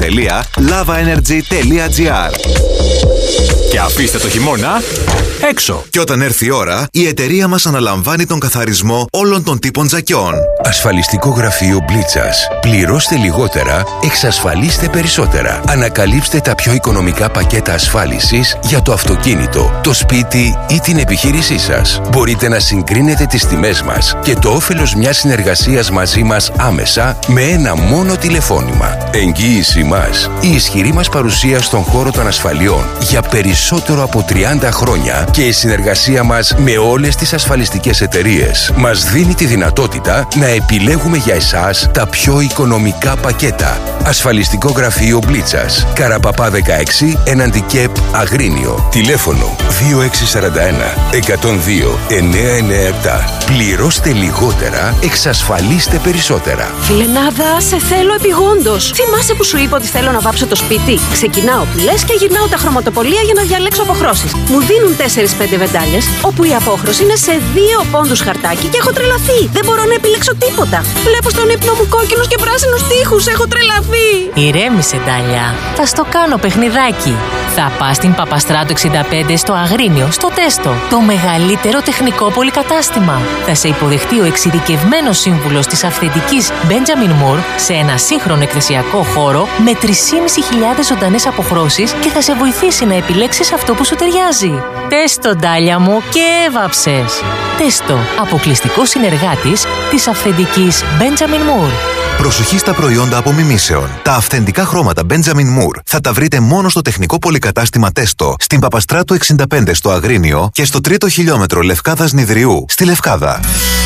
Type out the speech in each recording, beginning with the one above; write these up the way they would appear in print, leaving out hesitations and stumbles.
www.lavaenergy.gr. Και αφήστε το χειμώνα έξω. Και όταν έρθει η ώρα, η εταιρεία μας αναλαμβάνει τον καθαρισμό όλων των τύπων τζακιών. Ασφαλιστικό γραφείο Μπλίτσας. Πληρώστε λιγότερα, εξασφαλίστε περισσότερα. Ανακαλύψτε τα πιο οικονομικά πακέτα ασφάλισης για το αυτοκίνητο, το σπίτι ή την επιχείρησή σας. Μπορείτε να συγκρίνετε τις τιμές μας και το όφελος μιας συνεργασίας μαζί μας άμεσα με ένα μόνο τηλεφώνημα. Εγγύηση μας. Η ισχυρή μας παρουσία στον χώρο των ασφαλιών για περισσότερο από 30 χρόνια και η συνεργασία μας με όλες τις ασφαλιστικές εταιρείες μας δίνει τη δυνατότητα να επιλέγουμε για εσάς τα πιο οικονομικά πακέτα. Ασφαλιστικό γραφείο Μπλίτσας. Καραπαπά 16, έναντι ΚΕΠ Αγρίνιο. Τηλέφωνο 2641 102 997. Πληρώστε λιγότερα, εξασφαλίστε περισσότερα. Φιλενάδα, σε θέλω επειγόντως. Θυμάσαι που σου είπα ότι θέλω να βάψω το σπίτι? Ξεκινάω πουλές και γυρνάω τα χρωματοπολία για να διαλέξω αποχρώσεις. Μου δίνουν 4-5 βεντάλιες, όπου η απόχρωση είναι σε 2 πόντους χαρτάκι και έχω τρελαθεί. Δεν μπορώ να επιλέξω τίποτα. Βλέπω στον ύπνο μου κόκκινους και πράσινους τοίχους. Έχω τρελαθεί. Ηρέμησε, Ντάλια. Θα στο κάνω παιχνιδάκι. Θα πας στην Παπαστράτου 65 στο Αγρίνιο, στο Τέστο. Το μεγαλύτερο τεχνικό πολυκατάστημα. Θα σε υποδεχτεί ο εξειδικευμένος σύμβουλος της αυθεντικής Benjamin Moore σε ένα σύγχρονο εκθεσιακό χώρο με 3.500 ζωντανές αποχρώσεις και θα σε βοηθήσει να επιλέξεις αυτό που σου ταιριάζει. Τέστο, Ντάλια μου, και έβαψες. Τέστο, αποκλειστικό συνεργάτης της αυθεντικής Benjamin Moore. Προσοχή στα προϊόντα απομιμήσεων. Τα αυθεντικά χρώματα Benjamin Moore θα τα βρείτε μόνο στο τεχνικό πολυκατάστημα Τέστο, στην Παπαστράτου 65 στο Αγρίνιο και στο 3ο χιλιόμετρο Λευκάδας Νηδριού στη Λευκάδα.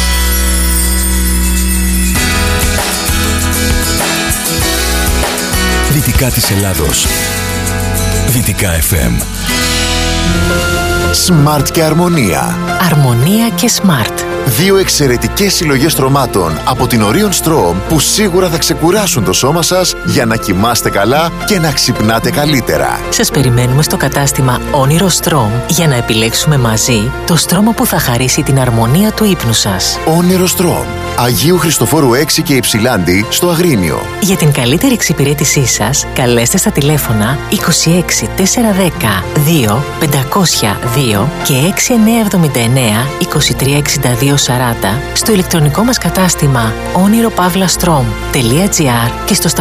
Δυτικά της Ελλάδος. Δυτικά FM. Smart και Αρμονία. Αρμονία και Smart. 2 εξαιρετικές συλλογές στρωμάτων από την Orion Strom που σίγουρα θα ξεκουράσουν το σώμα σας για να κοιμάστε καλά και να ξυπνάτε καλύτερα. Σας περιμένουμε στο κατάστημα Όνειρο Strom για να επιλέξουμε μαζί το στρώμα που θα χαρίσει την αρμονία του ύπνου σας. Όνειρο Strom. Αγίου Χριστοφόρου 6 και Υψηλάντη στο Αγρίνιο. Για την καλύτερη εξυπηρέτησή σας, καλέστε στα τηλέφωνα 26 410 2 502 και 6979 2362 40 στο ηλεκτρονικό μας κατάστημα oniropavlastrom.gr και στο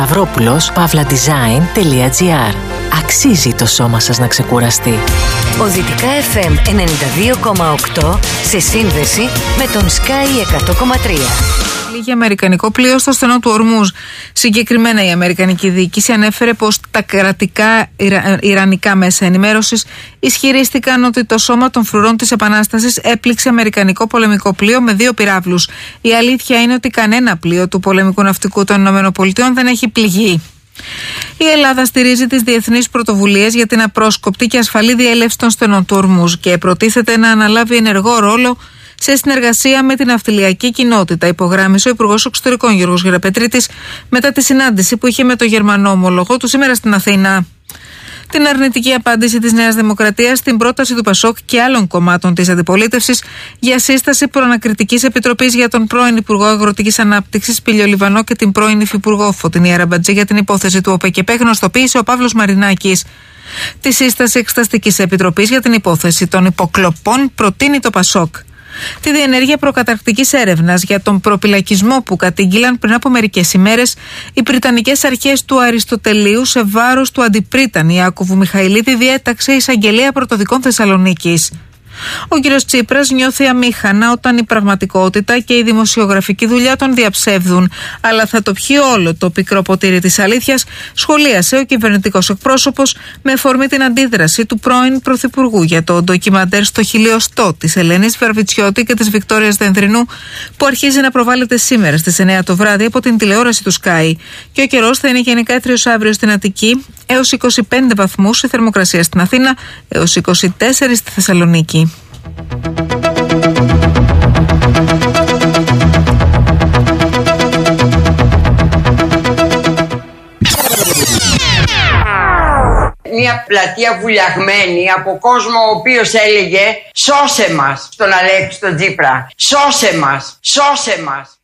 stavropoulos.pavladesign.gr. Αξίζει το σώμα σας να ξεκουραστεί. Ο Δυτικά FM 92,8 σε σύνδεση με τον Sky 100,3. Λίγη αμερικανικό πλοίο στο στενό του Ορμούζ. Συγκεκριμένα η αμερικανική διοίκηση ανέφερε πως τα κρατικά ιρανικά μέσα ενημέρωσης ισχυρίστηκαν ότι το σώμα των φρουρών της Επανάστασης έπληξε αμερικανικό πολεμικό πλοίο με 2 πυράβλους. Η αλήθεια είναι ότι κανένα πλοίο του πολεμικού ναυτικού των ΗΠΑ δεν έχει πληγεί. Η Ελλάδα στηρίζει τις διεθνείς πρωτοβουλίες για την απρόσκοπτη και ασφαλή διέλευση των στενών του Ορμούζ και προτίθεται να αναλάβει ενεργό ρόλο σε συνεργασία με την ναυτιλιακή κοινότητα, υπογράμμισε ο Υπουργός Εξωτερικών Γιώργος Γεραπετρίτης μετά τη συνάντηση που είχε με το Γερμανό ομολογό του σήμερα στην Αθήνα. Την αρνητική απάντηση της Νέας Δημοκρατίας στην πρόταση του Πασόκ και άλλων κομμάτων της αντιπολίτευσης για σύσταση προανακριτικής επιτροπής για τον πρώην Υπουργό Αγροτικής Ανάπτυξης Πήλιο Λιβανό και την πρώην Υφυπουργό Φωτεινή Αραμπατζή για την υπόθεση του ΟΠΕΚΕΠΕ γνωστοποίησε ο Παύλος Μαρινάκης. Τη σύσταση Εξεταστικής Επιτροπής για την υπόθεση των υποκλοπών προτείνει το Πασόκ. Τη διενέργεια προκαταρκτικής έρευνας για τον προπυλακισμό που κατήγγειλαν πριν από μερικές ημέρες οι Βρυτανικές αρχές του Αριστοτελείου σε βάρος του αντιπρίταν Ιάκωβου Μιχαηλίδη διέταξε η Εισαγγελία Πρωτοδικών Θεσσαλονίκης. Ο κ. Τσίπρας νιώθει αμήχανα όταν η πραγματικότητα και η δημοσιογραφική δουλειά τον διαψεύδουν. Αλλά θα το πιει όλο το πικρό ποτήρι της αλήθειας, σχολίασε ο κυβερνητικός εκπρόσωπος με αφορμή την αντίδραση του πρώην Πρωθυπουργού για το ντοκιμαντέρ στο χιλιοστό της Ελένης Βαρβιτσιώτη και της Βικτόριας Δενδρινού, που αρχίζει να προβάλλεται σήμερα στις 9 το βράδυ από την τηλεόραση του Sky. Και ο καιρός θα είναι γενικά έτριος αύριο στην Αττική, έως 25 βαθμούς η θερμοκρασία στην Αθήνα, έως 24 στη Θεσσαλονίκη. Μια πλατεία βουλιαγμένη από κόσμο ο οποίος έλεγε «Σώσε μας» στον Αλέξη τον Τσίπρα. «Σώσε μας, σώσε μας».